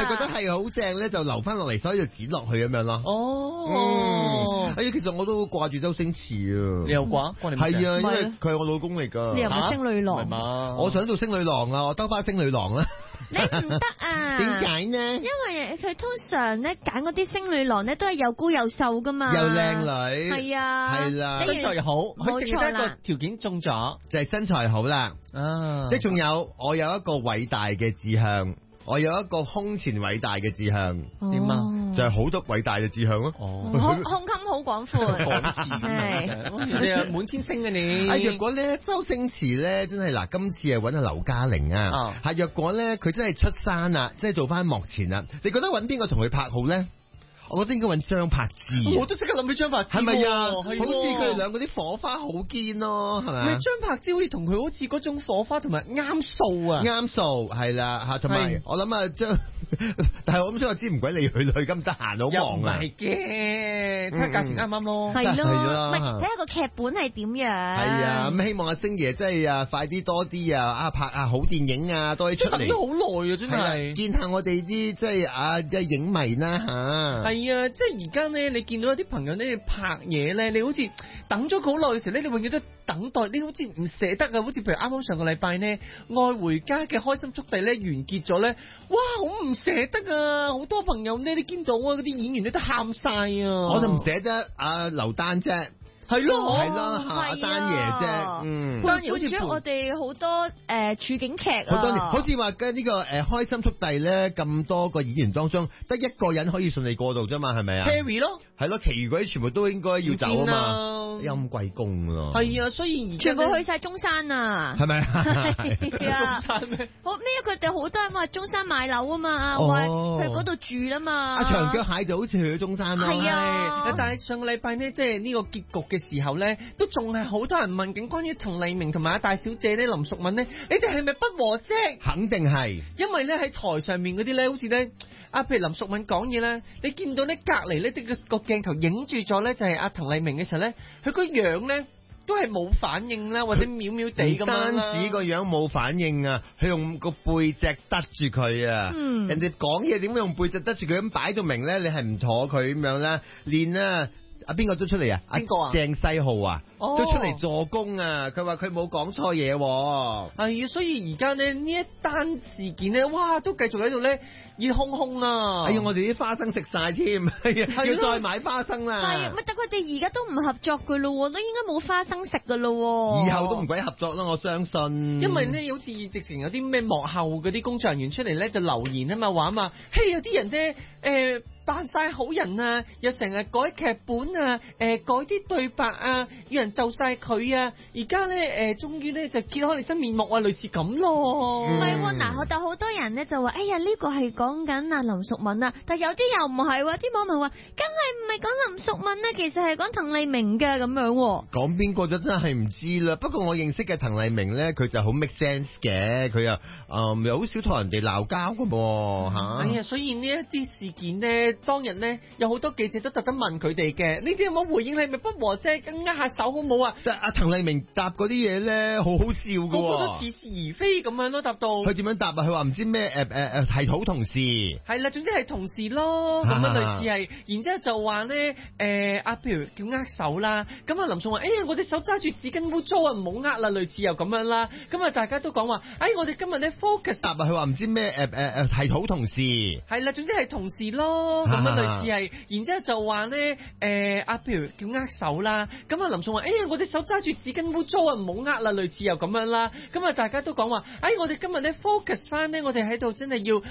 係覺得係好正咧，就留翻落嚟，所以就剪落去咁樣咯。哎呀，其實我都掛住周星馳啊。 你有掛？ 係啊，因為佢係我老公嚟㗎。 你又唔係星女郎？ 係嘛？ 我想做星女郎啊，我兜翻星女郎啦。 你唔得啊？ 點解呢？ 因為佢通常咧揀嗰啲星女郎咧都係又高又瘦噶嘛， 又靚女， 係啊， 係啦， 身材又好，佢淨係一個冇錯啦條件中咗， 就係身材好啦。 即即仲有我有一個偉大嘅志向，我有一個空前偉大嘅志向， 點啊？ 就係好多偉大嘅志向咯。 胸襟好廣闊，係你啊滿天星啊你！ 啊，若果咧周星馳咧真係嗱，今次係揾阿劉嘉玲啊，係若果咧佢真係出山啦，即係做翻幕前啦，你覺得揾邊個同佢拍好咧？我覺得應該揾張柏芝。 我都即刻諗起張柏芝， 係咪啊？ 係好似佢哋兩個啲火花好堅咯，係咪？ 咪張柏芝好似同佢好似嗰種火花同埋啱數啊！ 啱數係啦嚇，同埋我諗啊張，但係我諗張柏芝唔鬼理佢咁得閒，好忙啊。 係嘅，睇下價錢啱啱咯。 係咯， 係睇下個劇本係點樣。 係啊，咁希望阿星爺真係啊快啲多啲啊拍啊好電影啊多啲出嚟。 等咗好耐啊，真係。 見下我哋啲即係即係影迷啦嚇。 係啊，即係而家咧，你見到有啲朋友咧拍嘢咧，你好似等咗好耐嘅時候咧，你永遠都等待，你好似唔捨得啊！好似譬如啱啱上個禮拜呢，《愛回家》嘅開心速遞咧完結咗咧，哇，好唔捨得啊！好多朋友呢，你見到啊，嗰啲演員咧都喊晒啊！ 我就唔捨得阿劉丹啫。 係咯， 係咯，下丹爺啫， 陪伴咗我哋好多處境劇啊， 好多年，好似話嘅呢個開心速遞咧，咁多個演員當中，得一個人可以順利過渡啫嘛，係咪啊 ？Harry 咯， 係咯，其餘嗰啲全部都應該要走啊嘛，陰貴公咯。 係啊，所以而家全部去晒中山啊， 係咪啊？ 係啊， 中山咩？ 好咩？佢哋好多人話中山買樓啊嘛，話去嗰度住啦嘛。 阿長腳蟹就好似去咗中山咯。 係啊， 但係上個禮拜呢，即係呢個結局嘅時候咧，都仲係好多人問緊關於滕麗明同埋阿大小姐咧、林淑敏咧，你哋係咪不和啫？ 肯定係， 因為咧喺台上面嗰啲咧，好似咧譬如林淑敏講嘢咧，你見到咧隔離咧啲個鏡頭影住咗咧，就係阿滕麗明嘅時候咧，佢個樣咧都係冇反應啦，或者秒秒地咁樣啦。唔單止個樣冇反應啊，佢用個背脊得住佢啊。人哋講嘢點會用背脊得住佢咁擺到明咧？你係唔妥佢咁樣啦，練啊！阿邊個都出嚟啊？邊個啊？鄭世豪啊，都出嚟助攻啊！佢話佢冇講錯嘢。係啊，所以而家呢一單事件咧，哇，都繼續喺度咧熱烘烘啊！哎呀，我哋啲花生食晒添，要再買花生啦。 係，但佢哋而家都唔合作噶咯，都應該冇花生食噶咯。 以後都唔鬼合作啦，我相信。 因為咧，好似直情有啲咩幕後嗰啲工作人員出嚟咧，就留言啊嘛，話啊嘛，嘿，有啲人咧，扮晒好人啊，又成日改劇本啊，改啲對白啊，有人就晒佢啊，而家咧終於咧就揭開你真面目啊，類似咁咯。 唔係喎，嗱，但好多人咧就話，哎呀呢個係講緊阿林淑敏啊，但有啲又唔係喎，啲網民話，梗係唔係講林淑敏啊，其實係講滕麗明嘅咁樣。 講邊個就真係唔知啦。不過我認識嘅滕麗明咧，佢就好 make sense 嘅，佢又又好少同人哋鬧交噶噃嚇。 哎呀，所以呢一啲事件咧。當日咧有好多記者都特登問佢哋嘅，呢啲有冇回應？你係咪不和啫？咁握下手好冇啊？即係阿滕麗明答嗰啲嘢咧，好好笑噶，個個都似是而非咁樣咯，答到。佢點樣答啊？佢話唔知咩係好同事。係啦，總之係同事咯，咁樣類似係。然之後就話咧譬如叫握手啦，咁啊林松話：哎呀，我哋手揸住紙巾污糟啊，唔好握啦，類似又咁樣啦。咁啊大家都講話：我哋今日咧 focus 答啊，佢話唔知咩係好同事。係啦，總之係同事咯。咁樣類似係，然之後就話咧，譬如叫握手啦，咁啊林松話：哎呀，我哋手揸住紙巾污糟啊，唔好握啦，類似又咁樣啦，咁啊大家都講話：我哋今日咧 focus 翻咧，我哋喺度真係要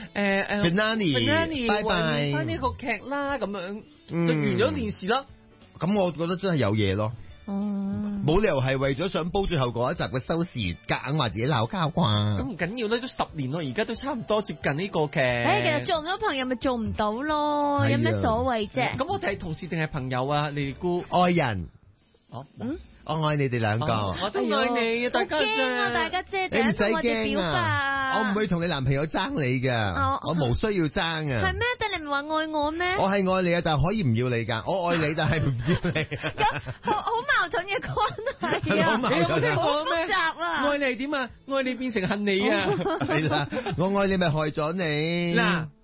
Finale 拜拜翻呢個劇啦，咁樣就完咗件事啦。咁我覺得真係有嘢咯。冇理由係為咗想煲最後嗰一集嘅收視，夾硬話自己鬧交啩？咁唔緊要啦，都10年咯，而家都差唔多接近呢個劇。其實做唔到朋友咪做唔到咯，有咩所謂啫？咁我哋係同事定係朋友啊？你哋估？愛人。我愛你哋兩個，我都愛你啊！大家姐，大家姐，你唔使驚啊！我唔會同你男朋友爭你噶，我無需要爭啊！係咩？但你唔係話愛我咩？我係愛你啊，但係可以唔要你噶。我愛你，但係唔要你。咁好矛盾嘅關係啊！好複雜啊！愛你係點啊？愛你變成恨你啊！係啦，我愛你咪害咗你嗱。